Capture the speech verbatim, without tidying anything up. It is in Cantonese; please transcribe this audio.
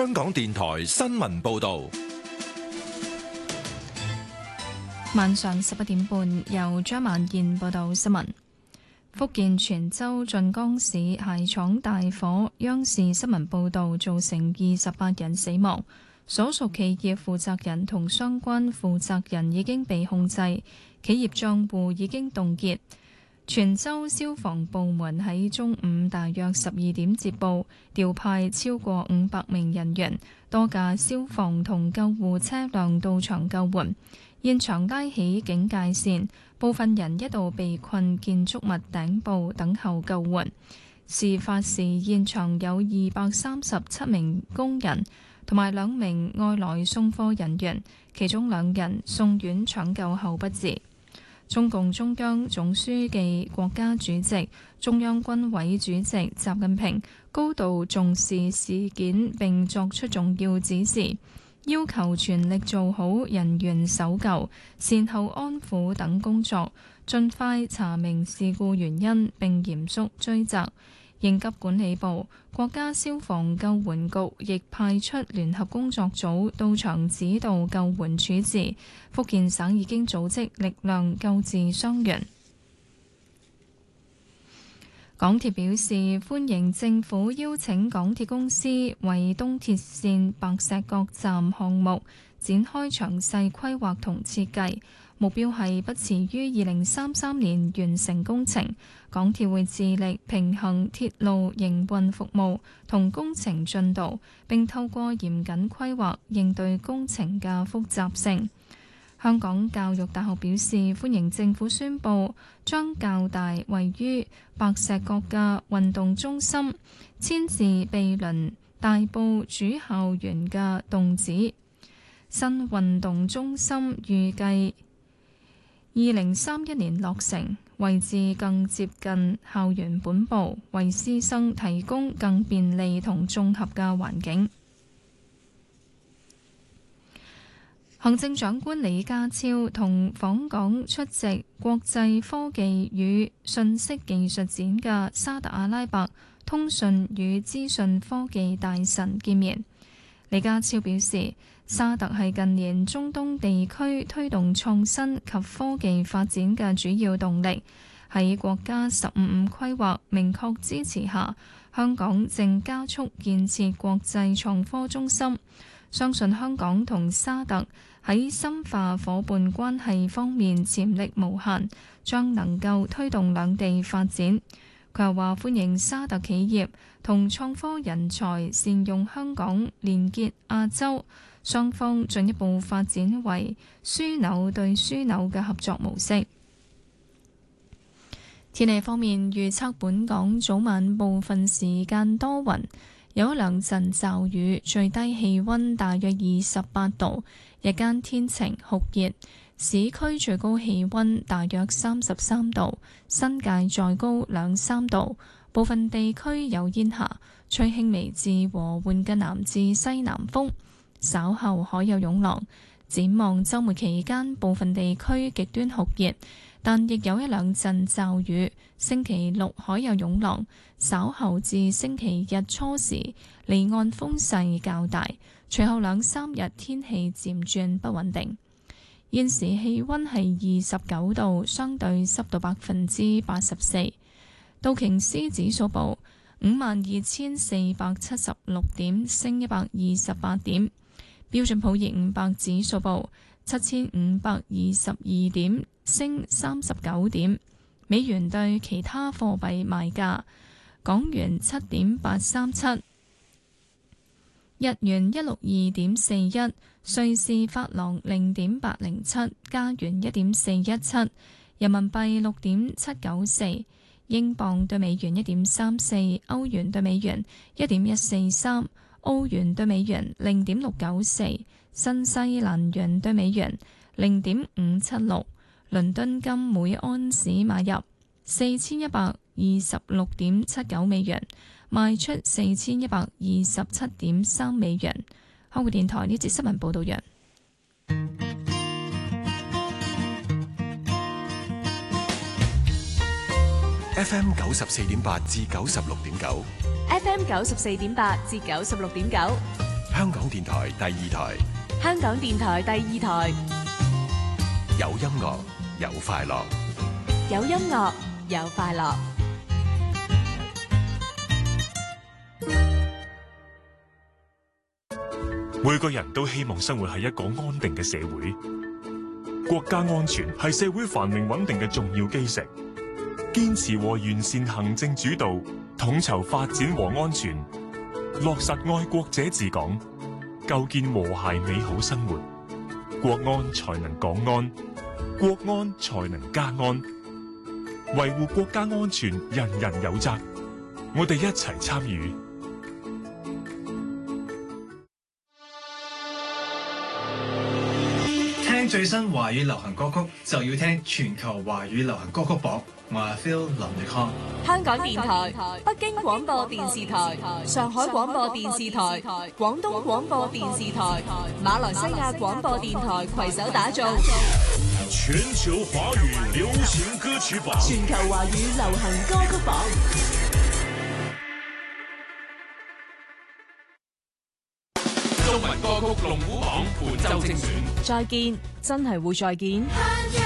香港電台新聞報道。 晚上十一點半，由張萬燕報道新聞。福建泉州晉江市鞋廠大火，央視新聞報道造成二十八人死亡，所屬企業負責人同相關負責人已經被控制，企業賬戶已經凍結。泉州消防部門喺中午大約十二點接報，調派超過五百名人員，多架消防同救護車輛到場救援。現場拉起警戒線，部分人一度被困建築物頂部等候救援。事發時現場有二百三十七名工人同埋兩名外來送貨人員，其中兩人送院搶救後不治。中共中央總書記、國家主席、中央軍委主席習近平高度重視事件並作出重要指示，要求全力做好人員搜救、善後安撫等工作，盡快查明事故原因並嚴肅追責。應急管理部、國家消防救援局亦派出聯合工作組到場指導救援處置。福建省已經組織力量救治傷員。港鐵表示歡迎政府邀請港鐵公司為東鐵線白石角站項目展開詳細規劃同設計，目標係不遲於二零三三年完成工程。港鐵會致力平衡鐵路營運服務同工程進度，並透過嚴謹規劃應對工程嘅複雜性。香港教育大學表示歡迎政府宣布將較大位於白石角嘅運動中心遷至毗鄰大埔主校園嘅洞子。新運動中心預計二零三一年落成，位置更接近校園本部，為師生提供更便利同綜合嘅環境。行政長官李家超同訪港出席國際科技與信息技術展嘅沙特阿拉伯通訊與資訊科技大臣見面。李家超表示，沙特係近年中東地區推動創新及科技發展嘅主要動力。喺國家十五五規劃明確支持下，香港正加速建設國際創科中心。相信香港同沙特喺深化伙伴關係方面潛力無限，將能夠推動兩地發展。佢又話歡迎沙特企業同創科人才善用香港連結亞洲，雙方進一步發展為樞紐對樞紐嘅合作模式。天氣方面預測，本港早晚部分時間多雲，有一兩陣驟雨，最低氣溫大約二十八度，日間天晴酷熱，市區最高氣溫大約三十三度，新界再高兩三度，部分地區有煙霞，吹輕微至和緩嘅南至西南風，稍後海有湧浪。展望週末期間，部分地區極端酷熱，但亦有一兩陣驟雨。星期六海有湧浪，稍後至星期日初時離岸風勢較大，隨後兩三日天氣漸轉不穩定。現時氣溫係二十九度，相對濕度百分之八十四。道瓊斯指數報五萬二千四百七十六點，升一百二十八點。標準普爾五百指數報七千五百二十二點，升三十九點。美元對其他貨幣賣價：港元七點八三七，日元一六二點四一，瑞士法郎零點八零七，加元一點四一七，人民幣六點七九四，英鎊對美元一點三四，歐元對美元一點一四三，澳元對美元零點六九四，新西蘭元對美元零點五七六。倫敦金每安士買入四千一百二十六點七九美元，賣出四千一百二十七點三美元。香港電台呢節新聞報道完。 F M 九十四點八至九十六點九， F M 九十四點八至九十六點九， 香港電台第二台， 香港電台第二台， 有音樂，有快樂， 有音樂，有快樂。 每個人都希望生活喺一個安定嘅社會，國家安全係社會繁榮穩定嘅重要基石。堅持和完善行政主導，統籌發展和安全，落實愛國者治港，構建和諧美好生活，國安才能港安，國安才能家安。維護國家安全，人人有責，我哋一齊參與。 聽最新華語流行歌曲就要聽全球華語流行歌曲榜。我係 Phil 林奕康。 香港電台、北京廣播電視台、上海廣播電視台、廣東廣播電視台、馬來西亞廣播電台攜手打造全球華語流行歌曲榜。 全球華語流行歌曲榜。 中文歌曲龍虎榜本周精選。 再見，真係會再見。